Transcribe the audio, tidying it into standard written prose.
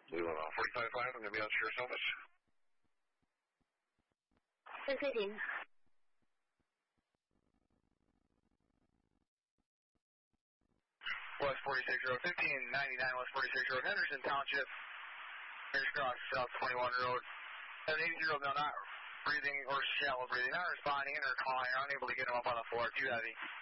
Leland on 45.5, I'm going to be on share service. Proceeding. West 46 Road, 1599 West 46 Road, Henderson Township. Here's Cross, South 21 Road. 780, no, not breathing or shallow breathing, not responding or calling, unable to get him up on the floor, too heavy.